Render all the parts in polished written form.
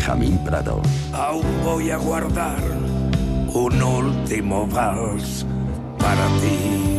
Benjamín Prado. Aún voy a guardar un último vals para ti.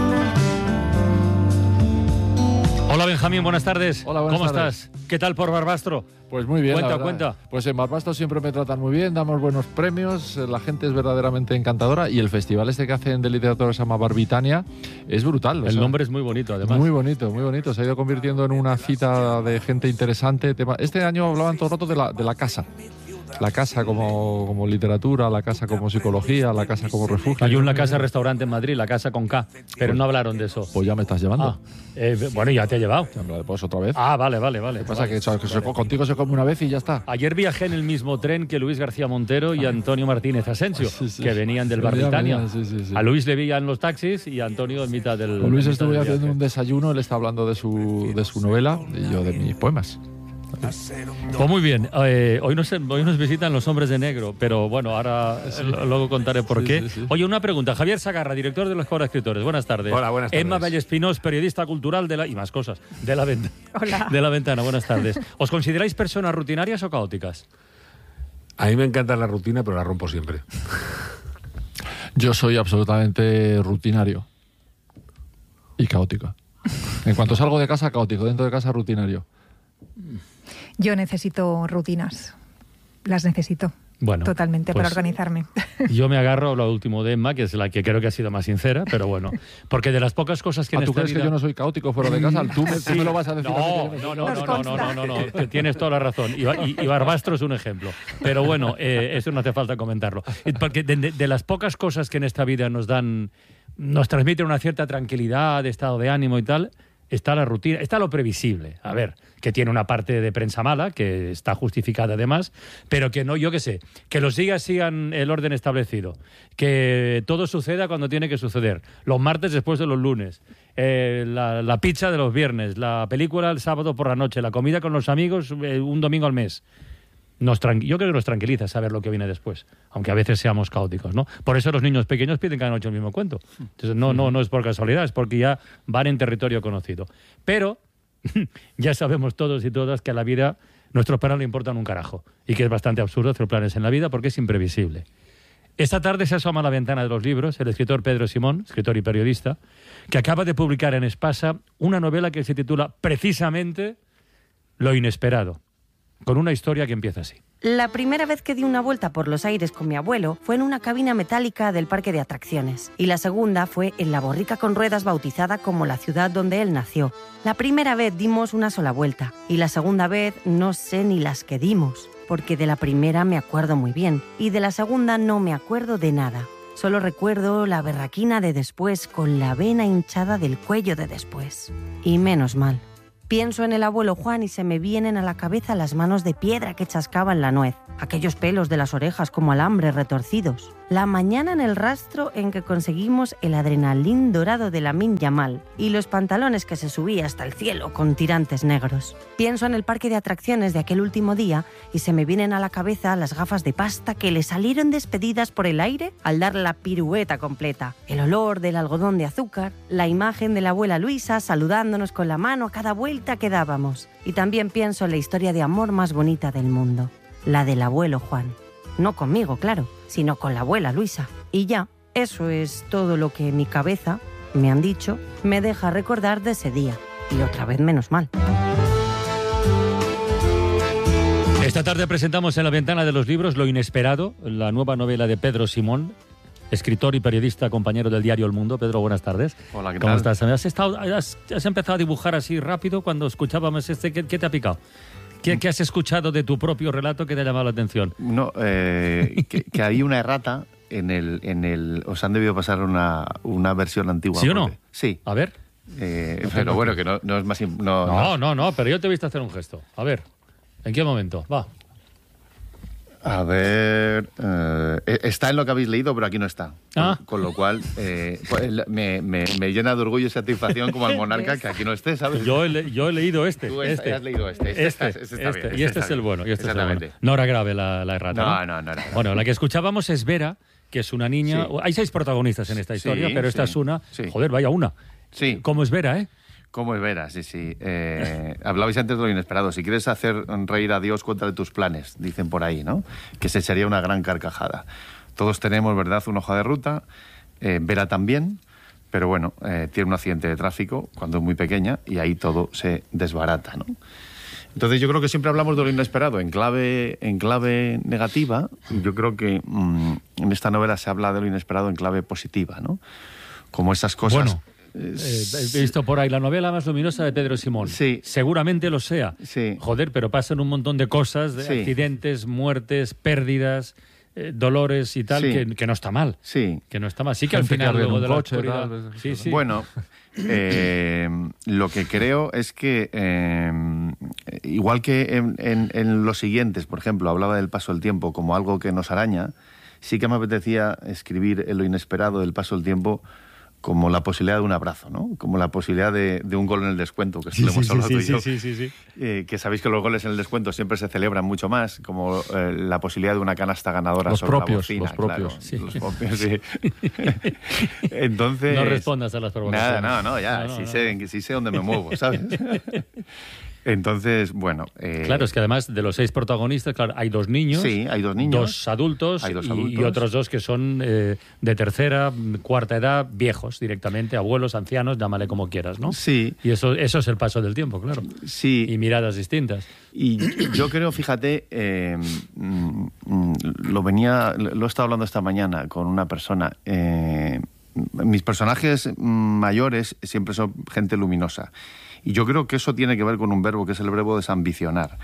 Hola Benjamín, buenas tardes. Hola, buenas ¿Cómo tardes. estás? ¿Qué tal por Barbastro? Pues muy bien, Cuenta. Pues en Barbastro siempre me tratan muy bien, damos buenos premios, la gente es verdaderamente encantadora y el festival este que hacen de literatura que se llama Barbitania es brutal. El nombre es muy bonito, además. Muy bonito, muy bonito. Se ha ido convirtiendo en una cita de gente interesante. Este año hablaban todo el rato de la casa. La casa como literatura, la casa como psicología, la casa como refugio. Hay una casa-restaurante en Madrid, la casa con K, pero no hablaron de eso. Pues ya me estás llevando. Bueno, ya te he llevado. Pues otra vez. Vale. ¿Qué pasa? Que contigo se come una vez y ya está. Ayer viajé en el mismo tren que Luis García Montero y Antonio Martínez Asensio, que venían del Barbitania. Sí. A Luis le veían los taxis y a Antonio en mitad del... Con Luis estuve haciendo un desayuno, él está hablando de su novela y yo de mis poemas. Pues muy bien, hoy nos visitan los hombres de negro, pero bueno, ahora luego contaré por qué. Sí. Oye, una pregunta. Javier Sagarra, director de la Escuela de Escritores. Buenas tardes. Hola, buenas tardes. Emma Vallespinós, periodista cultural y más cosas, de La Ventana. Hola. De La Ventana, buenas tardes. ¿Os consideráis personas rutinarias o caóticas? A mí me encanta la rutina, pero la rompo siempre. Yo soy absolutamente rutinario y caótico. En cuanto salgo de casa, caótico. Dentro de casa, rutinario. Yo necesito rutinas. Las necesito. Bueno, totalmente, pues para organizarme. Yo me agarro a lo último de Emma, que es la que creo que ha sido más sincera, pero bueno, porque de las pocas cosas que en ¿Tú esta crees vida... que yo no soy caótico fuera de casa? ¿Tú me lo vas a decir? No, tienes toda la razón. Y Barbastro es un ejemplo. Pero bueno, eso no hace falta comentarlo. Porque de las pocas cosas que en esta vida nos transmiten una cierta tranquilidad, estado de ánimo y tal, está la rutina, está lo previsible. A ver, que tiene una parte de prensa mala, que está justificada además, pero que no, yo qué sé, que los días sigan el orden establecido, que todo suceda cuando tiene que suceder, los martes después de los lunes, la pizza de los viernes, la película el sábado por la noche, la comida con los amigos un domingo al mes. Yo creo que nos tranquiliza saber lo que viene después, aunque a veces seamos caóticos, ¿no? Por eso los niños pequeños piden cada noche el mismo cuento. Entonces no es por casualidad, es porque ya van en territorio conocido. Pero ya sabemos todos y todas que a la vida nuestros planes le importan un carajo y que es bastante absurdo hacer planes en la vida porque es imprevisible. Esta tarde se asoma a la ventana de los libros el escritor Pedro Simón, escritor y periodista, que acaba de publicar en Espasa una novela que se titula precisamente Lo inesperado, con una historia que empieza así. La primera vez que di una vuelta por los aires con mi abuelo fue en una cabina metálica del parque de atracciones. Y la segunda fue en la borrica con ruedas bautizada como la ciudad donde él nació. La primera vez dimos una sola vuelta y la segunda vez no sé ni las que dimos, porque de la primera me acuerdo muy bien y de la segunda no me acuerdo de nada. Solo recuerdo la berraquina de después con la vena hinchada del cuello de después. Y menos mal. Pienso en el abuelo Juan y se me vienen a la cabeza las manos de piedra que chascaban la nuez, aquellos pelos de las orejas como alambres retorcidos, la mañana en el rastro en que conseguimos el adrenalín dorado de Lamine Yamal y los pantalones que se subía hasta el cielo con tirantes negros. Pienso en el parque de atracciones de aquel último día y se me vienen a la cabeza las gafas de pasta que le salieron despedidas por el aire al dar la pirueta completa, el olor del algodón de azúcar, la imagen de la abuela Luisa saludándonos con la mano a cada vuelta que dábamos. Y también pienso en la historia de amor más bonita del mundo, la del abuelo Juan. No conmigo, claro, sino con la abuela Luisa. Y ya, eso es todo lo que mi cabeza, me han dicho, me deja recordar de ese día. Y otra vez menos mal. Esta tarde presentamos en la ventana de los libros Lo inesperado, la nueva novela de Pedro Simón, escritor y periodista, compañero del diario El Mundo. Pedro, buenas tardes. Hola, ¿qué tal? ¿Cómo estás? ¿Has empezado a dibujar así rápido cuando escuchábamos ¿Qué te ha picado? ¿Qué has escuchado de tu propio relato que te ha llamado la atención? No, que hay una errata en el... Os han debido pasar una versión antigua. ¿Sí o no? Sí. A ver. Pero bueno, que no es más... No, pero yo te he visto hacer un gesto. A ver, ¿en qué momento? Va. A ver... está en lo que habéis leído, pero aquí no está. Con lo cual, pues, me llena de orgullo y satisfacción como al monarca que aquí no esté, ¿sabes? Yo he leído este. Tú has leído este. Está bien, y este es el bueno. Exactamente. No era grave la errata, No era. Bueno, la que escuchábamos es Vera, que es una niña... Sí. Hay 6 protagonistas en esta historia, pero esta es una... Sí. Joder, vaya una. Sí. ¿Cómo es Vera, ¿Cómo es veras? Sí. Hablabais antes de lo inesperado. Si quieres hacer reír a Dios, cuéntale tus planes, dicen por ahí, ¿no? Que se echaría una gran carcajada. Todos tenemos, ¿verdad?, una hoja de ruta. Vera también, pero bueno, tiene un accidente de tráfico cuando es muy pequeña y ahí todo se desbarata, ¿no? Entonces yo creo que siempre hablamos de lo inesperado en clave negativa. Yo creo que en esta novela se habla de lo inesperado en clave positiva, ¿no? Como esas cosas... Bueno, he visto por ahí la novela más luminosa de Pedro Simón. Sí. Seguramente lo sea. Sí. Joder, pero pasan un montón de cosas, de accidentes, muertes, pérdidas, dolores y tal, Sí. que no está mal. Sí. Que no está mal. Sí que al Gente final que arde luego un de la coche, oscuridad... tal, Sí. Bueno, lo que creo es que, igual que en los siguientes, por ejemplo, hablaba del paso del tiempo como algo que nos araña, sí que me apetecía escribir en lo inesperado del paso del tiempo como la posibilidad de un abrazo, ¿no? Como la posibilidad de un gol en el descuento, que lo hemos hablado tú y yo. Sí. Que sabéis que los goles en el descuento siempre se celebran mucho más, como la posibilidad de una canasta ganadora Los sobre propios, la bocina. los propios. Claro, Sí. los propios, sí. Entonces... No respondas a las provocaciones. Nada, sí sé dónde me muevo, ¿sabes? Entonces, bueno... Claro, es que además de los 6 protagonistas, claro, hay 2 niños. Sí, hay 2 niños. 2 adultos, Hay 2 y adultos. otros 2 que son de tercera, cuarta edad, viejos directamente, abuelos, ancianos, llámale como quieras, ¿no? Sí. Y eso es el paso del tiempo, claro. Sí. Y miradas distintas. Y yo creo, fíjate, lo he estado hablando esta mañana con una persona. Mis personajes mayores siempre son gente luminosa. Y yo creo que eso tiene que ver con un verbo que es el verbo desambicionar.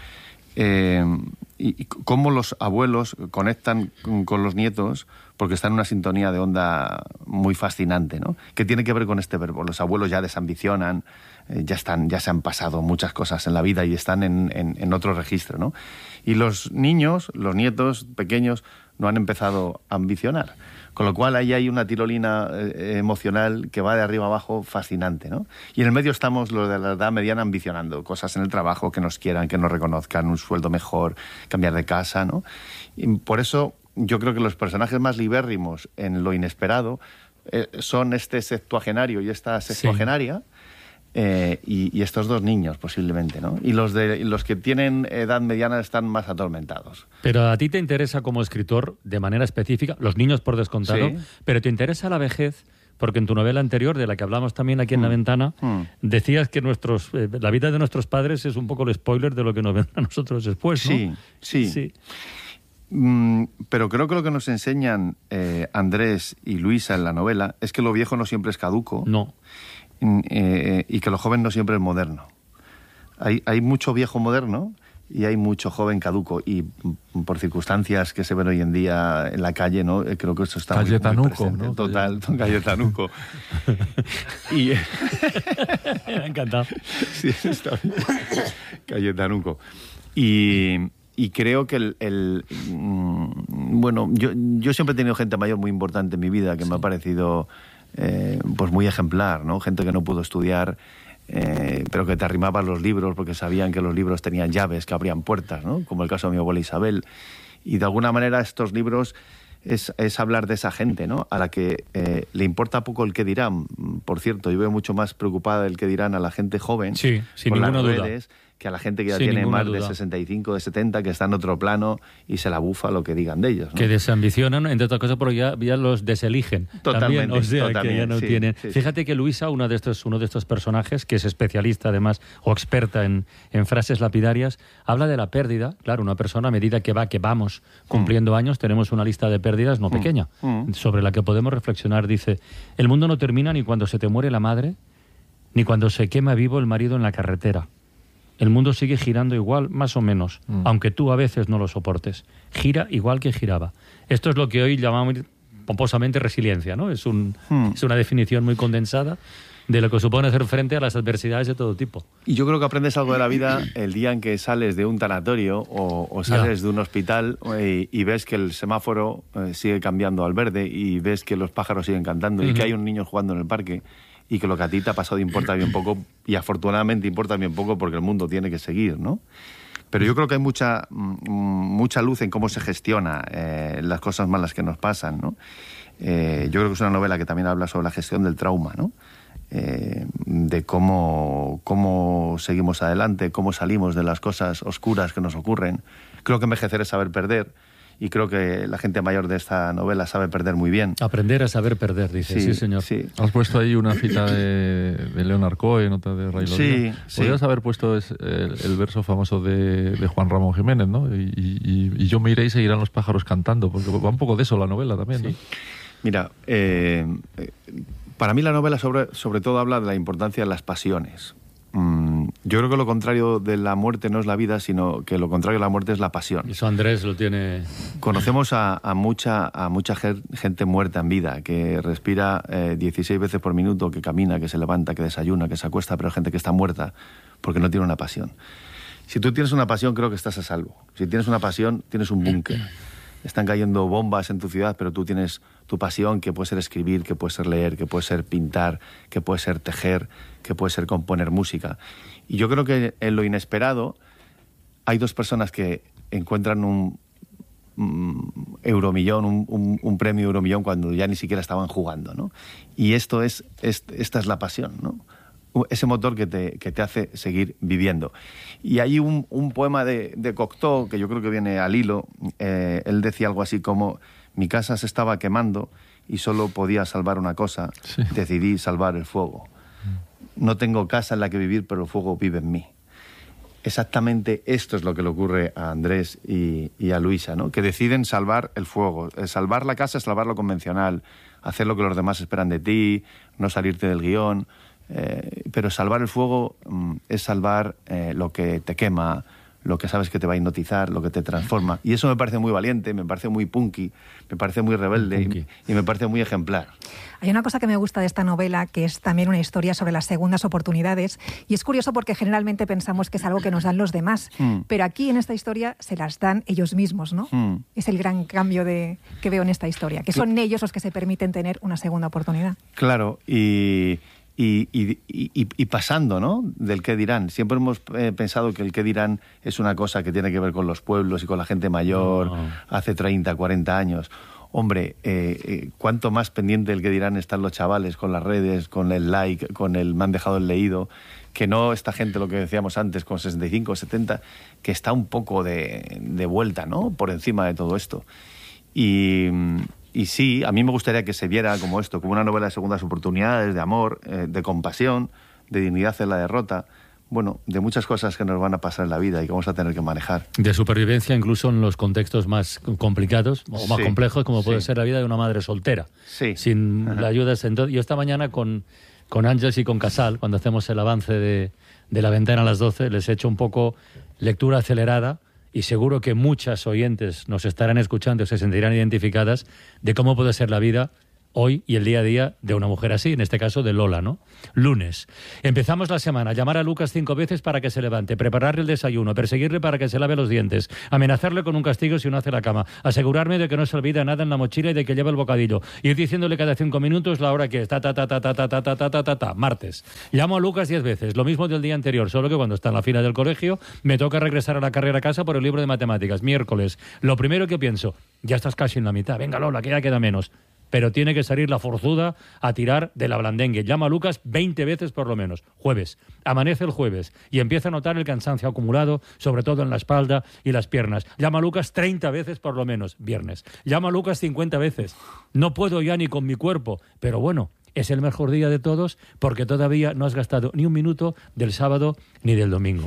Y cómo los abuelos conectan con los nietos porque están en una sintonía de onda muy fascinante, ¿no? Que tiene que ver con este verbo. Los abuelos ya desambicionan, ya se han pasado muchas cosas en la vida y están en otro registro, ¿no? Y los niños, los nietos pequeños, no han empezado a ambicionar. Con lo cual ahí hay una tirolina emocional que va de arriba abajo fascinante, ¿no? Y en el medio estamos los de la edad mediana ambicionando cosas en el trabajo, que nos quieran, que nos reconozcan, un sueldo mejor, cambiar de casa, ¿no? Y por eso yo creo que los personajes más libérrimos en lo inesperado son este sextuagenario y esta sextuagenaria. Y estos 2 niños, posiblemente, ¿no? Y los que tienen edad mediana están más atormentados. Pero a ti te interesa como escritor, de manera específica, los niños por descontado, Sí. pero te interesa la vejez, porque en tu novela anterior, de la que hablamos también aquí en La Ventana, decías que la vida de nuestros padres es un poco el spoiler de lo que nos vendrá a nosotros después, ¿no? Sí. Pero creo que lo que nos enseñan Andrés y Luisa en la novela es que lo viejo no siempre es caduco. No. Y que lo joven no siempre es moderno. Hay mucho viejo moderno y hay mucho joven caduco. Y por circunstancias que se ven hoy en día en la calle, ¿no? Creo que eso está muy presente. ¿no? Total, Cayetanuco. Y... Me ha encantado. Sí, está bien. Cayetanuco. Y creo que bueno, yo siempre he tenido gente mayor muy importante en mi vida que me ha parecido... pues muy ejemplar, ¿no? Gente que no pudo estudiar, pero que te arrimaban los libros porque sabían que los libros tenían llaves que abrían puertas, ¿no? Como el caso de mi abuela Isabel. Y de alguna manera estos libros es hablar de esa gente, ¿no? A la que le importa poco el qué dirán. Por cierto, yo veo mucho más preocupada el qué dirán a la gente joven, Sí, sin con las ninguna duda. redes, que a la gente que ya Sin tiene ninguna más de duda. 65, de 70, que está en otro plano y se la bufa lo que digan de ellos, ¿no? Que desambicionan, entre otras cosas, porque ya los deseligen. Totalmente, También, o sea, que totalmente, ya no sí, tienen... sí. Fíjate que Luisa, uno de estos personajes, que es especialista además, o experta en frases lapidarias, habla de la pérdida. Claro, una persona a medida que vamos cumpliendo años, tenemos una lista de pérdidas no pequeña, sobre la que podemos reflexionar. Dice, el mundo no termina ni cuando se te muere la madre, ni cuando se quema vivo el marido en la carretera. El mundo sigue girando igual, más o menos, aunque tú a veces no lo soportes. Gira igual que giraba. Esto es lo que hoy llamamos pomposamente resiliencia, ¿no? Es una definición muy condensada de lo que supone hacer frente a las adversidades de todo tipo. Y yo creo que aprendes algo de la vida el día en que sales de un tanatorio o sales de un hospital y ves que el semáforo sigue cambiando al verde y ves que los pájaros siguen cantando y que hay un niño jugando en el parque y que lo que a ti te ha pasado importa bien poco y afortunadamente importa bien poco porque el mundo tiene que seguir, ¿no? Pero yo creo que hay mucha luz en cómo se gestiona las cosas malas que nos pasan, ¿no? Yo creo que es una novela que también habla sobre la gestión del trauma, ¿no? de cómo seguimos adelante, cómo salimos de las cosas oscuras que nos ocurren. Creo que envejecer es saber perder, y creo que la gente mayor de esta novela sabe perder muy bien. Aprender a saber perder, dice. Sí, señor. Sí. Has puesto ahí una cita de Leonard Cohen, otra de Ray Liotta. Podrías haber puesto el verso famoso de Juan Ramón Jiménez, ¿no? Y yo me iré y seguirán los pájaros cantando, porque va un poco de eso la novela también, ¿no? Mira, para mí la novela sobre todo habla de la importancia de las pasiones. Yo creo que lo contrario de la muerte no es la vida, sino que lo contrario de la muerte es la pasión. Eso Andrés lo tiene... Conocemos a mucha gente muerta en vida, que respira 16 veces por minuto, que camina, que se levanta, que desayuna, que se acuesta, pero hay gente que está muerta porque no tiene una pasión. Si tú tienes una pasión, creo que estás a salvo. Si tienes una pasión, tienes un búnker. Están cayendo bombas en tu ciudad, pero tú tienes tu pasión, que puede ser escribir, que puede ser leer, que puede ser pintar, que puede ser tejer, que puede ser componer música. Y yo creo que en lo inesperado hay dos personas que encuentran un euromillón, un premio euromillón cuando ya ni siquiera estaban jugando, ¿no? Y esta es la pasión, ¿no? Ese motor que te hace seguir viviendo. Y hay un poema de Cocteau que yo creo que viene al hilo. Él decía algo así como: mi casa se estaba quemando y solo podía salvar una cosa. Sí. Decidí salvar el fuego. No tengo casa en la que vivir, pero el fuego vive en mí. Exactamente esto es lo que le ocurre a Andrés y a Luisa, ¿no? Que deciden salvar el fuego. Salvar la casa es salvar lo convencional, hacer lo que los demás esperan de ti, no salirte del guión. Pero salvar el fuego es salvar lo que te quema, lo que sabes que te va a hipnotizar, lo que te transforma. Y eso me parece muy valiente, me parece muy punky, me parece muy rebelde y me parece muy ejemplar. Hay una cosa que me gusta de esta novela, que es también una historia sobre las segundas oportunidades. Y es curioso porque generalmente pensamos que es algo que nos dan los demás. Pero aquí en esta historia se las dan ellos mismos, ¿no? Es el gran cambio que veo en esta historia, que son ellos los que se permiten tener una segunda oportunidad. Claro, y pasando, ¿no?, del qué dirán. Siempre hemos pensado que el qué dirán es una cosa que tiene que ver con los pueblos y con la gente mayor hace 30, 40 años. Hombre, cuánto más pendiente del qué dirán están los chavales con las redes, con el like, con el me han dejado el leído, que no esta gente, lo que decíamos antes, con 65 o 70, que está un poco de vuelta, ¿no?, por encima de todo esto. Y sí, a mí me gustaría que se viera como esto, como una novela de segundas oportunidades, de amor, de compasión, de dignidad en la derrota, bueno, de muchas cosas que nos van a pasar en la vida y que vamos a tener que manejar. De supervivencia incluso en los contextos más complicados o más complejos, como puede ser la vida de una madre soltera, sin la ayuda. Yo esta mañana con Ángeles y con Casal, cuando hacemos el avance de La Ventana a las 12, les he hecho un poco lectura acelerada. Y seguro que muchas oyentes nos estarán escuchando y se sentirán identificadas de cómo puede ser la vida hoy y el día a día de una mujer así, en este caso de Lola, ¿no? Lunes. Empezamos la semana. Llamar a Lucas 5 veces para que se levante, prepararle el desayuno, perseguirle para que se lave los dientes, amenazarle con un castigo si no hace la cama, asegurarme de que no se olvida nada en la mochila y de que lleva el bocadillo, ir diciéndole cada 5 minutos la hora que es, martes. Llamo a Lucas 10 veces, lo mismo del día anterior, solo que cuando está en la fila del colegio me toca regresar a la carrera a casa por el libro de matemáticas. Miércoles. Lo primero que pienso, ya estás casi en la mitad, venga Lola, que ya queda menos. Pero tiene que salir la forzuda a tirar de la blandengue. Llama a Lucas 20 veces por lo menos. Jueves. Amanece el jueves y empieza a notar el cansancio acumulado, sobre todo en la espalda y las piernas. Llama a Lucas 30 veces por lo menos. Viernes. Llama a Lucas 50 veces. No puedo ya ni con mi cuerpo. Pero bueno, es el mejor día de todos porque todavía no has gastado ni un minuto del sábado ni del domingo.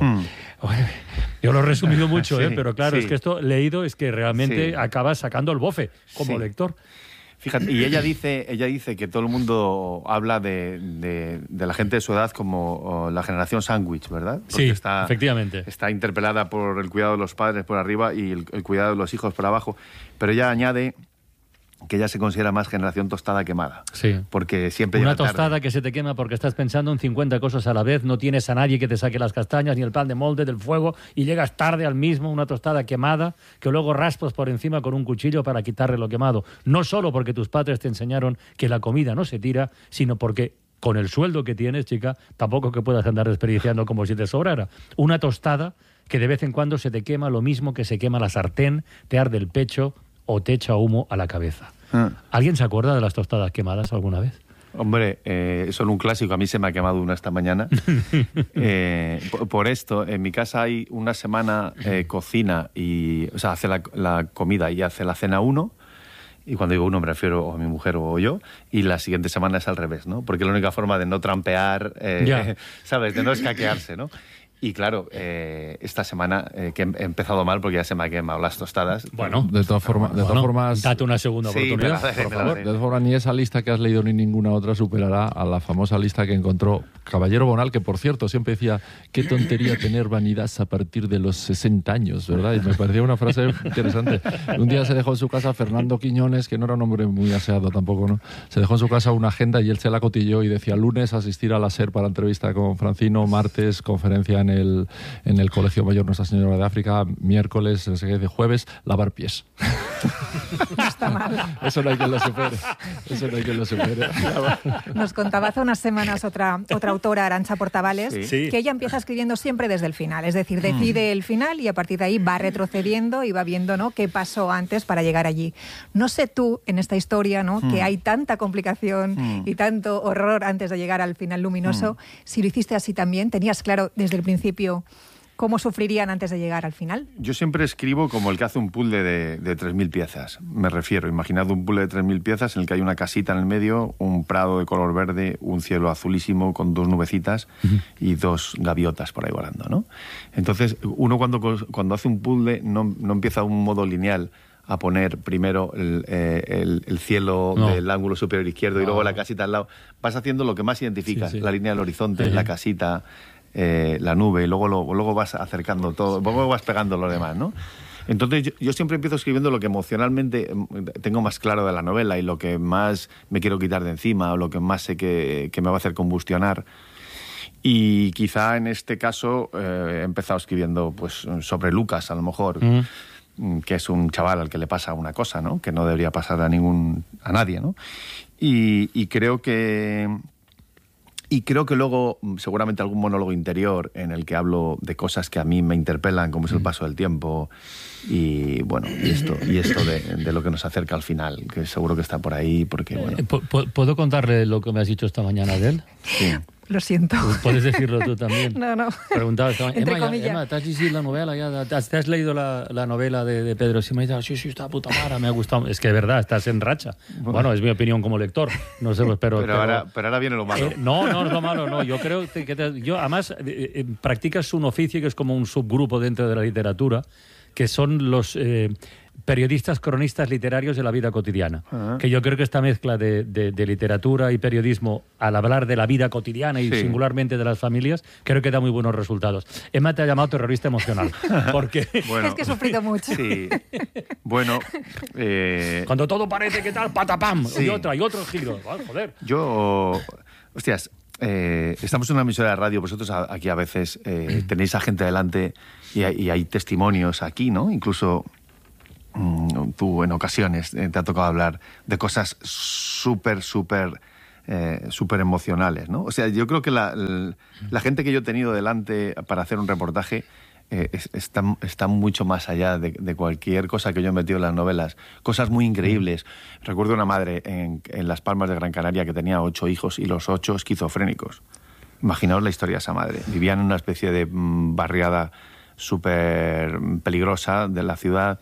Yo lo he resumido mucho, pero claro, es que esto leído es que realmente acabas sacando el bofe como lector. Fíjate, y ella dice que todo el mundo habla de la gente de su edad como la generación sándwich, ¿verdad? Porque efectivamente. Está interpelada por el cuidado de los padres por arriba y el cuidado de los hijos por abajo. Pero ella añade que ella se considera más generación tostada quemada. Sí. Porque siempre una llega tostada tarde. Que se te quema porque estás pensando en 50 cosas a la vez, no tienes a nadie que te saque las castañas ni el pan de molde del fuego y llegas tarde al mismo, una tostada quemada que luego raspas por encima con un cuchillo para quitarle lo quemado. No solo porque tus padres te enseñaron que la comida no se tira, sino porque con el sueldo que tienes, chica, tampoco que puedas andar desperdiciando como si te sobrara. Una tostada que de vez en cuando se te quema lo mismo que se quema la sartén, te arde el pecho o te echa humo a la cabeza. ¿Alguien se acuerda de las tostadas quemadas alguna vez? Hombre, son un clásico. A mí se me ha quemado una esta mañana. Por esto, en mi casa hay una semana cocina o sea, hace la comida y hace la cena uno. Y cuando digo uno me refiero a mi mujer o yo, y la siguiente semana es al revés, ¿no? Porque es la única forma de no trampear, ¿sabes? De no escaquearse, ¿no? Y claro, esta semana que he empezado mal porque ya se me han quemado las tostadas. Bueno, de todas formas, date una segunda oportunidad, por favor. De todas formas, ni esa lista que has leído ni ninguna otra superará a la famosa lista que encontró Caballero Bonal, que por cierto siempre decía, qué tontería tener vanidad a partir de los 60 años, ¿verdad? Y me parecía una frase interesante. Un día se dejó en su casa Fernando Quiñones, que no era un hombre muy aseado tampoco, ¿no? Se dejó en su casa una agenda y él se la cotilló y decía, lunes asistir a la SER para entrevista con Francino, martes conferencia en el Colegio Mayor Nuestra Señora de África, miércoles, no sé qué, de jueves, lavar pies. No está mal. Eso no hay quien lo supere. Eso no hay quien lo supere. Nos contaba hace unas semanas otra autora, Arantxa Portavales, Sí. que ella empieza escribiendo siempre desde el final. Es decir, decide el final y a partir de ahí va retrocediendo y va viendo, ¿no?, qué pasó antes para llegar allí. No sé tú, en esta historia, ¿no?, que hay tanta complicación y tanto horror antes de llegar al final luminoso, si lo hiciste así también, tenías claro desde el principio cómo sufrirían antes de llegar al final. Yo siempre escribo como el que hace un puzzle de 3.000 piezas. Me refiero, imaginad un puzzle de 3.000 piezas en el que hay una casita en el medio, un prado de color verde, un cielo azulísimo con 2 nubecitas y 2 gaviotas por ahí volando, ¿no? Entonces, uno cuando hace un puzzle no empieza de un modo lineal a poner primero el cielo del ángulo superior izquierdo y luego la casita al lado. Vas haciendo lo que más identificas, la línea del horizonte, la casita, la nube, y luego vas acercando todo, luego vas pegando lo demás, ¿no? Entonces yo siempre empiezo escribiendo lo que emocionalmente tengo más claro de la novela y lo que más me quiero quitar de encima o lo que más sé que me va a hacer combustionar. Y quizá en este caso he empezado escribiendo pues sobre Lucas, a lo mejor, que es un chaval al que le pasa una cosa, ¿no?, que no debería pasar a nadie, ¿no? Y creo que luego seguramente algún monólogo interior en el que hablo de cosas que a mí me interpelan, como es el paso del tiempo y bueno, y esto de lo que nos acerca al final, que seguro que está por ahí, porque bueno. ¿Puedo contarle lo que me has dicho esta mañana de él? Sí. Lo siento. Puedes decirlo tú también. No. Preguntaba esta mañana, Entre comillas. Emma, ¿te has leído la novela? ¿Te has leído la novela de Pedro? Sí, me ha dicho, sí, está puta madre, me ha gustado. Es que de verdad, estás en racha. Bueno, es mi opinión como lector. No sé, pero ahora viene lo malo. No es lo malo, no. Yo creo que además, practicas un oficio que es como un subgrupo dentro de la literatura, que son los periodistas cronistas literarios de la vida cotidiana. Que yo creo que esta mezcla de literatura y periodismo al hablar de la vida cotidiana y singularmente de las familias, creo que da muy buenos resultados. Emma te ha llamado terrorista emocional. Porque bueno, es que he sufrido mucho. Sí. Bueno. Cuando todo parece que tal, patapam, sí. y otro giro. Joder. Hostias, estamos en una emisora de radio, vosotros aquí a veces tenéis a gente delante y hay testimonios aquí, ¿no? Incluso tú en ocasiones te ha tocado hablar de cosas súper emocionales, ¿no? O sea, yo creo que la gente que yo he tenido delante para hacer un reportaje está mucho más allá de cualquier cosa que yo he metido en las novelas. Cosas muy increíbles. Recuerdo una madre en Las Palmas de Gran Canaria que tenía 8 hijos y los 8 esquizofrénicos. Imaginaos la historia de esa madre. Vivían en una especie de barriada súper peligrosa de la ciudad.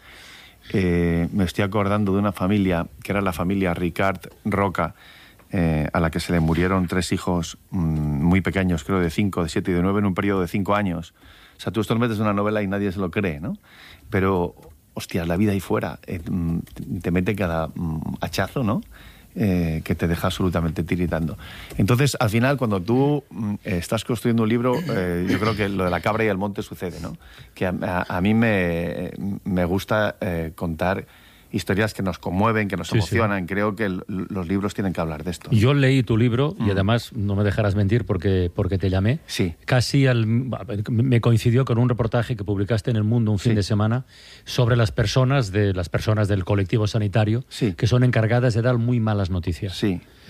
Me estoy acordando de una familia que era la familia Ricard Roca, a la que se le murieron 3 hijos muy pequeños, creo de 5, de 7 y de 9 en un periodo de 5 años. O sea, tú esto lo metes en una novela y nadie se lo cree, ¿no? Pero, hostias, la vida ahí fuera te mete cada hachazo, ¿no? Que te deja absolutamente tiritando. Entonces, al final, cuando tú estás construyendo un libro, yo creo que lo de la cabra y el monte sucede, ¿no? Que a mí me gusta contar historias que nos conmueven, que nos emocionan. Sí. Creo que los libros tienen que hablar de esto. Yo leí tu libro y además, no me dejarás mentir porque te llamé. Sí. Casi me coincidió con un reportaje que publicaste en El Mundo un fin de semana sobre las personas del colectivo sanitario que son encargadas de dar muy malas noticias. Sí.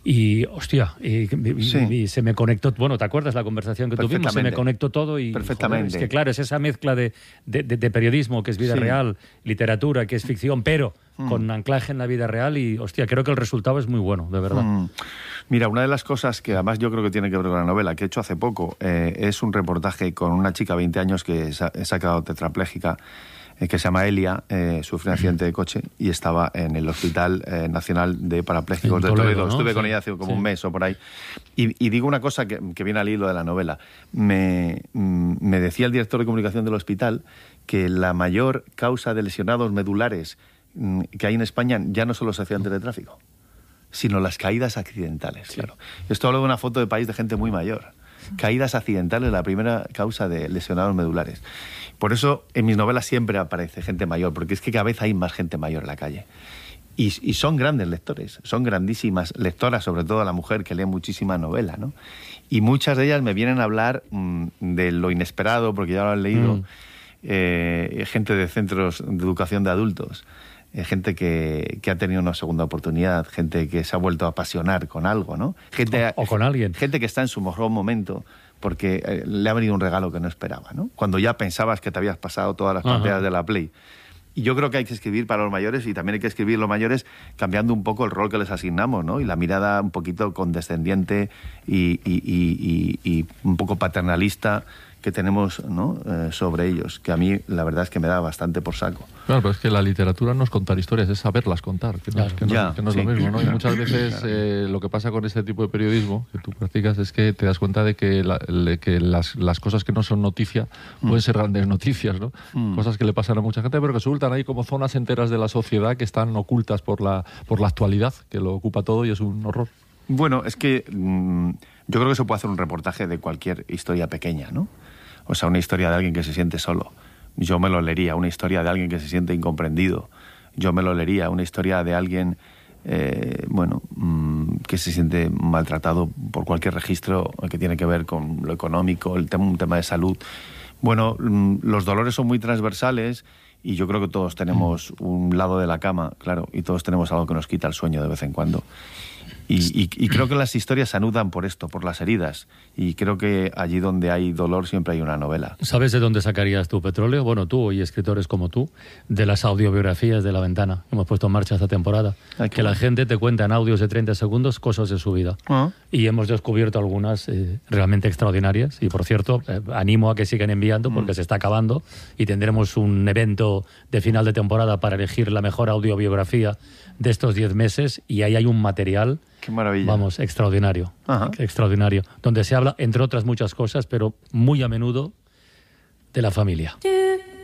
Y, hostia, y se me conectó, bueno, ¿te acuerdas la conversación que tuvimos? Se me conectó todo y... Perfectamente. Joder, es que claro, es esa mezcla de periodismo, que es vida real, literatura, que es ficción, pero con anclaje en la vida real y, hostia, creo que el resultado es muy bueno, de verdad. Mira, una de las cosas que además yo creo que tiene que ver con la novela, que he hecho hace poco, es un reportaje con una chica de 20 años que se ha quedado tetrapléjica, que se llama Elia, sufrió un accidente de coche y estaba en el Hospital Nacional de Parapléjicos de Toledo. ¿No? Estuve con ella hace como un mes o por ahí. Y digo una cosa que viene al hilo de la novela. Me decía el director de comunicación del hospital que la mayor causa de lesionados medulares que hay en España ya no son los accidentes de tráfico, sino las caídas accidentales. Sí. Claro. Esto hablo de una foto de país de gente muy mayor. Caídas accidentales, la primera causa de lesionados medulares. Por eso en mis novelas siempre aparece gente mayor, porque es que cada vez hay más gente mayor en la calle. Y son grandes lectores, son grandísimas lectoras, sobre todo la mujer que lee muchísima novela, ¿no? Y muchas de ellas me vienen a hablar de lo inesperado, porque ya lo han leído, gente de centros de educación de adultos, gente que ha tenido una segunda oportunidad, gente que se ha vuelto a apasionar con algo, ¿no? Gente, o con alguien. Gente que está en su mejor momento porque le ha venido un regalo que no esperaba, ¿no? Cuando ya pensabas que te habías pasado todas las pantallas de la Play. Y yo creo que hay que escribir para los mayores y también hay que escribir los mayores cambiando un poco el rol que les asignamos, ¿no? Y la mirada un poquito condescendiente y un poco paternalista que tenemos, ¿no? Sobre ellos, que a mí la verdad es que me da bastante por saco. Claro, pero es que la literatura no es contar historias, es saberlas contar, que no es lo mismo, ¿no? Y muchas veces lo que pasa con este tipo de periodismo que tú practicas es que te das cuenta de que, las cosas que no son noticia pueden ser grandes noticias, ¿no? Cosas que le pasan a mucha gente, pero que resultan ahí como zonas enteras de la sociedad que están ocultas por la actualidad, que lo ocupa todo y es un horror. Bueno, es que yo creo que se puede hacer un reportaje de cualquier historia pequeña, ¿no? O sea, una historia de alguien que se siente solo. Yo me lo leería. Una historia de alguien que se siente incomprendido. Yo me lo leería. Una historia de alguien, que se siente maltratado por cualquier registro que tiene que ver con lo económico, un tema de salud. Bueno, los dolores son muy transversales y yo creo que todos tenemos un lado de la cama, claro, y todos tenemos algo que nos quita el sueño de vez en cuando. Y creo que las historias se anudan por esto, por las heridas. Y creo que allí donde hay dolor siempre hay una novela. ¿Sabes de dónde sacarías tu petróleo? Bueno, tú y escritores como tú, de las audiobiografías de La Ventana. Hemos puesto en marcha esta temporada. Que la gente te cuenta en audios de 30 segundos cosas de su vida. Y hemos descubierto algunas realmente extraordinarias. Y, por cierto, animo a que sigan enviando porque se está acabando y tendremos un evento de final de temporada para elegir la mejor audiobiografía de estos 10 meses y ahí hay un material, qué maravilla, vamos, extraordinario, extraordinario, donde se habla, entre otras muchas cosas, pero muy a menudo, de la familia.